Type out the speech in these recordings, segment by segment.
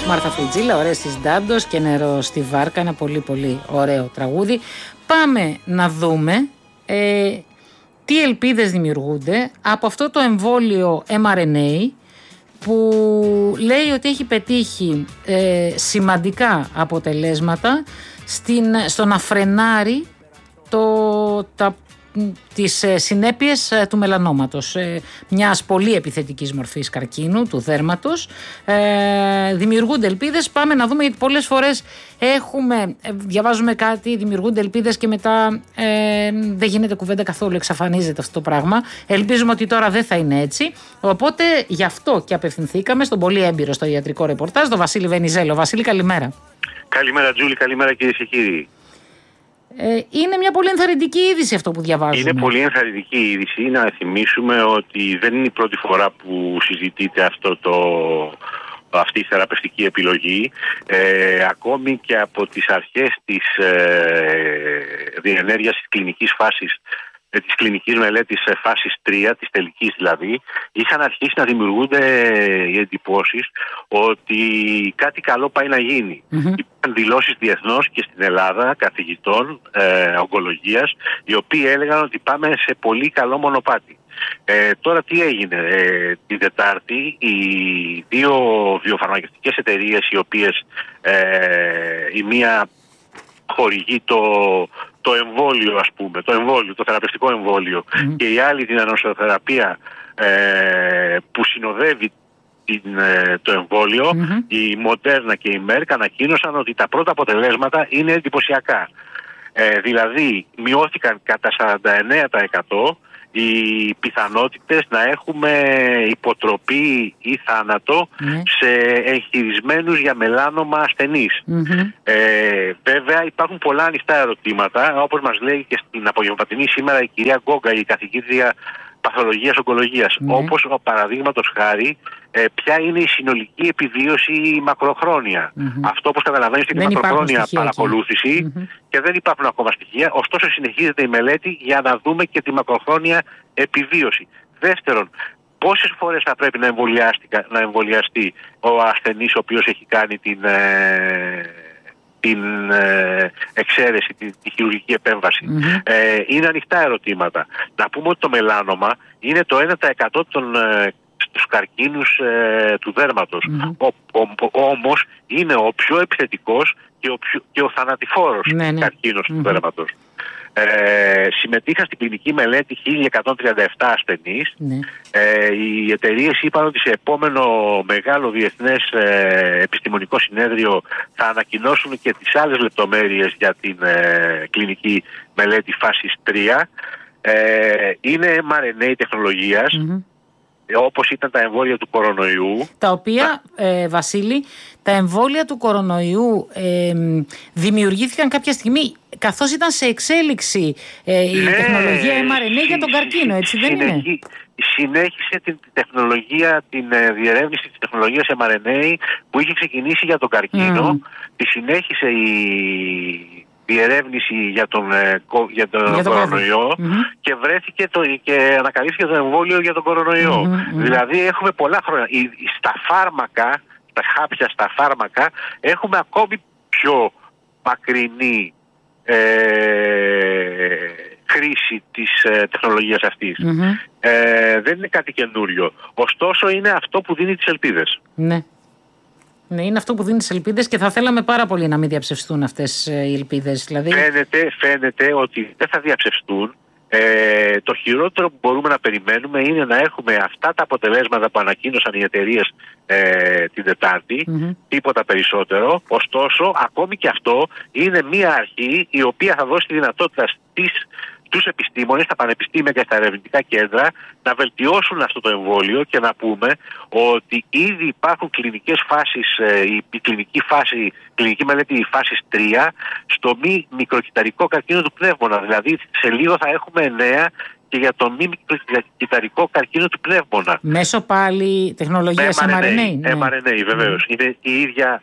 Μάρθα Φριτζίλα, ωραίες της Ντάντος και Νερό στη Βάρκα, ένα πολύ πολύ ωραίο τραγούδι. Πάμε να δούμε τι ελπίδες δημιουργούνται από αυτό το εμβόλιο mRNA που λέει ότι έχει πετύχει σημαντικά αποτελέσματα στο να φρενάρει τις συνέπειες του μελανόματος, μιας πολύ επιθετικής μορφής καρκίνου του δέρματος. Δημιουργούνται ελπίδες. Πάμε να δούμε, γιατί πολλές φορές διαβάζουμε κάτι, δημιουργούνται ελπίδες και μετά δεν γίνεται κουβέντα καθόλου, εξαφανίζεται αυτό το πράγμα. Ελπίζουμε ότι τώρα δεν θα είναι έτσι, οπότε γι' αυτό και απευθυνθήκαμε στον πολύ έμπειρο στο ιατρικό ρεπορτάζ, τον Βασίλη Βενιζέλο. Βασίλη, καλημέρα. Καλημέρα Τζούλη, καλημέρα κυρίες και κύριοι. Είναι μια πολύ ενθαρρυντική είδηση αυτό που διαβάζουμε. Είναι πολύ ενθαρρυντική είδηση. Να θυμίσουμε ότι δεν είναι η πρώτη φορά που συζητείται αυτή η θεραπευτική επιλογή. Ακόμη και από τις αρχές της διενέργειας της κλινικής φάσης, της κλινικής μελέτης φάσης 3, της τελικής δηλαδή, είχαν αρχίσει να δημιουργούνται οι εντυπώσεις ότι κάτι καλό πάει να γίνει. Υπήρχαν δηλώσεις διεθνώς και στην Ελλάδα καθηγητών ογκολογίας, οι οποίοι έλεγαν ότι πάμε σε πολύ καλό μονοπάτι. Τώρα τι έγινε? Την Τετάρτη οι δύο βιοφαρμακευτικές εταιρείες, οι οποίες η μία χορηγεί το εμβόλιο, ας πούμε, το θεραπευτικό εμβόλιο, και η άλλη την ανοσοθεραπεία που συνοδεύει το εμβόλιο, η Moderna και η Merck, ανακοίνωσαν ότι τα πρώτα αποτελέσματα είναι εντυπωσιακά. Δηλαδή μειώθηκαν κατά 49% οι πιθανότητες να έχουμε υποτροπή ή θάνατο σε εγχειρισμένους για μελάνομα ασθενείς. Βέβαια υπάρχουν πολλά ανοιχτά ερωτήματα, όπως μας λέει και στην απογευματινή σήμερα η κυρία Γκόγκα, η καθηγήτρια παθολογίας ογκολογίας, όπως παραδείγματος χάρη ποια είναι η συνολική επιβίωση μακροχρόνια. Αυτό, όπως καταλαβαίνεις, είναι η μακροχρόνια παρακολούθηση και δεν υπάρχουν ακόμα στοιχεία. Ωστόσο συνεχίζεται η μελέτη για να δούμε και τη μακροχρόνια επιβίωση. Δεύτερον, πόσες φορές θα πρέπει να εμβολιαστεί ο ασθενής ο οποίος έχει κάνει την εξαίρεση, τη χειρουργική επέμβαση. Είναι ανοιχτά ερωτήματα. Να πούμε ότι το μελάνομα είναι το 1% στους καρκίνους του δέρματος. Όμως είναι ο πιο επιθετικός και ο θανατηφόρος καρκίνος του δέρματος. Συμμετείχαν στην κλινική μελέτη 1137 ασθενείς. Οι εταιρείες είπαν ότι σε επόμενο μεγάλο διεθνές επιστημονικό συνέδριο θα ανακοινώσουν και τις άλλες λεπτομέρειες για την κλινική μελέτη φάσης 3. Είναι mRNA τεχνολογίας, όπως ήταν τα εμβόλια του κορονοϊού. Τα οποία, Βασίλη, τα εμβόλια του κορονοϊού δημιουργήθηκαν κάποια στιγμή καθώς ήταν σε εξέλιξη η τεχνολογία mRNA για τον καρκίνο, έτσι δεν είναι? Συνέχισε την τεχνολογία, την διερεύνηση της τεχνολογίας mRNA που είχε ξεκινήσει για τον καρκίνο. Τη συνέχισε η διερεύνηση για τον κορονοϊό και βρέθηκε και ανακαλύφθηκε το εμβόλιο για τον κορονοϊό. Δηλαδή έχουμε πολλά χρόνια. Στα φάρμακα, στα χάπια, στα φάρμακα έχουμε ακόμη πιο μακρινή χρήση της τεχνολογίας αυτής. Δεν είναι κάτι καινούριο. Ωστόσο είναι αυτό που δίνει τις ελπίδες. Ναι, είναι αυτό που δίνει τις ελπίδες και θα θέλαμε πάρα πολύ να μην διαψευστούν αυτές οι ελπίδες. Δηλαδή... Φαίνεται ότι δεν θα διαψευστούν. Το χειρότερο που μπορούμε να περιμένουμε είναι να έχουμε αυτά τα αποτελέσματα που ανακοίνωσαν οι εταιρείες την Τετάρτη, τίποτα περισσότερο. Ωστόσο, ακόμη και αυτό είναι μία αρχή η οποία θα δώσει τη δυνατότητα στους επιστήμονες, στα πανεπιστήμια και στα ερευνητικά κέντρα να βελτιώσουν αυτό το εμβόλιο και να πούμε ότι ήδη υπάρχουν κλινικές φάσεις, η κλινική μελέτη φάσης 3 στο μη μικροκυταρικό καρκίνο του πνεύμονα. Δηλαδή σε λίγο θα έχουμε 9 και για το μη μικροκυταρικό καρκίνο του πνεύμονα. Μέσω πάλι τεχνολογίας mRNA. mRNA βεβαίως. Είναι η ίδια,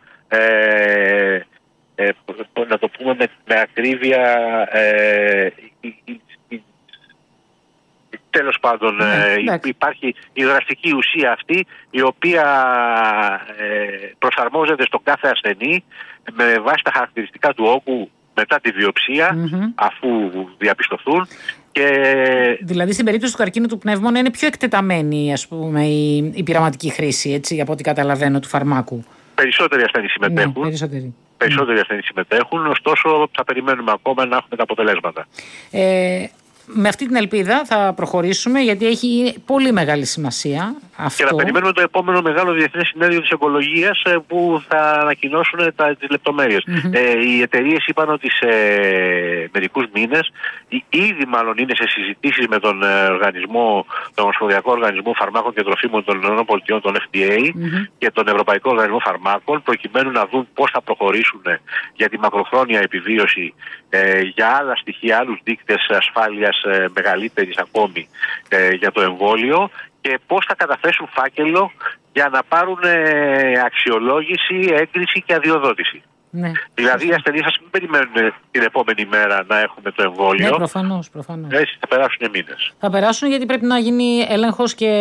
να το πούμε με ακρίβεια, τέλος πάντων υπάρχει η δραστική ουσία αυτή, η οποία προσαρμόζεται στο κάθε ασθενή με βάση τα χαρακτηριστικά του όγκου μετά τη βιοψία, αφού διαπιστωθούν. Δηλαδή στην περίπτωση του καρκίνου του πνεύμονα είναι πιο εκτεταμένη, ας πούμε, η πειραματική χρήση, έτσι, από ό,τι καταλαβαίνω, του φαρμάκου. Περισσότεροι ασθενείς συμμετέχουν. Περισσότεροι ασθενείς συμμετέχουν, ωστόσο θα περιμένουμε ακόμα να έχουμε τα αποτελέσματα. Με αυτή την ελπίδα θα προχωρήσουμε, γιατί έχει πολύ μεγάλη σημασία αυτό. Και να περιμένουμε το επόμενο μεγάλο διεθνές συνέδριο της ογκολογίας που θα ανακοινώσουν τις λεπτομέρειες. Οι εταιρείες είπαν ότι σε μερικούς μήνες, ήδη μάλλον είναι σε συζητήσεις με τον Ομοσπονδιακό Οργανισμό Φαρμάκων και Τροφίμων των ΗΠΑ, τον FDA, και τον Ευρωπαϊκό Οργανισμό Φαρμάκων, προκειμένου να δουν πώς θα προχωρήσουν για τη μακροχρόνια επιβίωση, για άλλα στοιχεία, άλλους δείκτες ασφάλειας μεγαλύτερης ακόμη για το εμβόλιο, και πώς θα καταθέσουν φάκελο για να πάρουν αξιολόγηση, έγκριση και αδειοδότηση. Ναι. Δηλαδή οι ασθενείς ας μην περιμένουν την επόμενη μέρα να έχουμε το εμβόλιο. Ναι, προφανώς. Έτσι θα περάσουν μήνες. Θα περάσουν, γιατί πρέπει να γίνει έλεγχος και...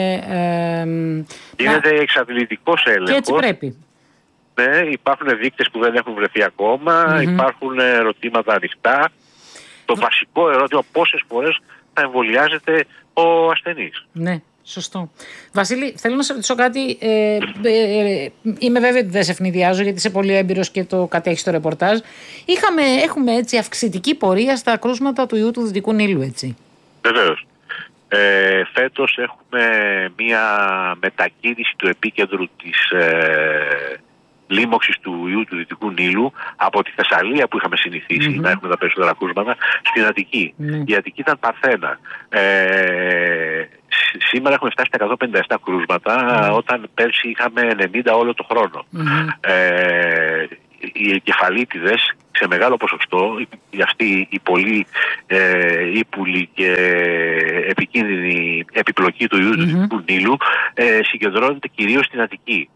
γίνεται εξαντλητικός έλεγχος. Και έτσι πρέπει. Ναι, υπάρχουν δείκτες που δεν έχουν βρεθεί ακόμα, υπάρχουν ερωτήματα ανοιχτά. Το βασικό ερώτημα, πόσες φορές θα εμβολιάζεται ο ασθενής. Ναι, σωστό. Βασίλη, θέλω να σε ρωτήσω κάτι. Είμαι βέβαιη ότι δεν σε ευνηδιάζω, γιατί είσαι πολύ έμπειρος και το κατέχεις το ρεπορτάζ. Έχουμε έτσι αυξητική πορεία στα κρούσματα του ιού του Δυτικού Νείλου, έτσι. Βεβαίως. Φέτος έχουμε μία μετακίνηση του επίκεντρου της λίμωξης του ιού του Δυτικού Νείλου από τη Θεσσαλία, που είχαμε συνηθίσει να έχουμε τα περισσότερα κρούσματα, στην Αττική. Η Αττική ήταν παρθένα. Σήμερα έχουμε φτάσει στα 157 κρούσματα, όταν πέρσι είχαμε 90 όλο το χρόνο. Οι εγκεφαλίτιδες σε μεγάλο ποσοστό, αυτή η πολύ ύπουλη και επικίνδυνη επιπλοκή του ιού του Δυτικού Νείλου, συγκεντρώνεται κυρίως στην Αττική.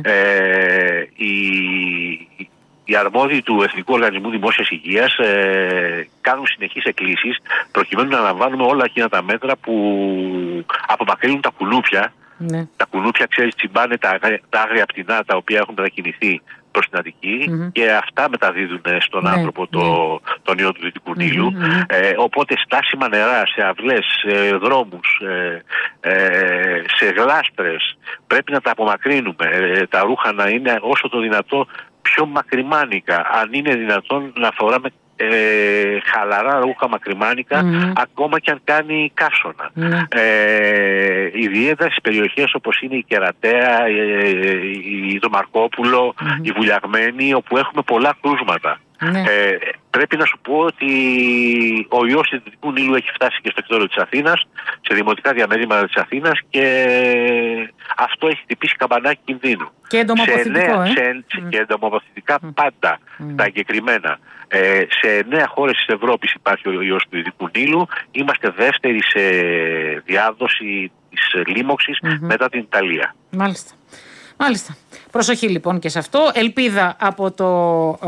Οι αρμόδιοι του Εθνικού Οργανισμού Δημόσιας Υγείας κάνουν συνεχείς εκκλήσεις προκειμένου να λαμβάνουμε όλα εκείνα τα μέτρα που απομακρύνουν τα κουνούπια. Τα κουνούπια, ξέρεις, τσιμπάνε τα άγρια πτηνά τα οποία έχουν μετακινηθεί προς την Αττική, και αυτά μεταδίδουν στον άνθρωπο τον ιό του Δυτικού Νείλου. Οπότε στάσιμα νερά σε αυλές, σε δρόμους, σε γλάστρες, πρέπει να τα απομακρύνουμε. Τα ρούχα να είναι όσο το δυνατό πιο μακριμάνικα. Αν είναι δυνατόν να φοράμε χαλαρά ρούχα μακριμάνικα, ακόμα και αν κάνει καύσωνα. Ιδιαίτερα στις περιοχές όπως είναι η Κερατέα, το Μαρκόπουλο, η Βουλιαγμένη, όπου έχουμε πολλά κρούσματα. Πρέπει να σου πω ότι ο ιός του Δυτικού Νείλου έχει φτάσει και στο εκτόριο της Αθήνας, σε δημοτικά διαμερίσματα της Αθήνας, και αυτό έχει χτυπήσει καμπανάκι κινδύνου. Και εντομοποθητικό, και εντομοποθητικά πάντα τα εγκεκριμένα. Σε 9 χώρες της Ευρώπης υπάρχει ο ιός του Δυτικού Νείλου. Είμαστε δεύτεροι σε διάδοση της λίμωξης μετά την Ιταλία. Μάλιστα. Προσοχή λοιπόν και σε αυτό. Ελπίδα από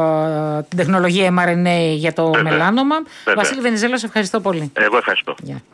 την τεχνολογία mRNA για το μελάνομα. Βασίλη Βενιζέλο, σε ευχαριστώ πολύ. Εγώ ευχαριστώ.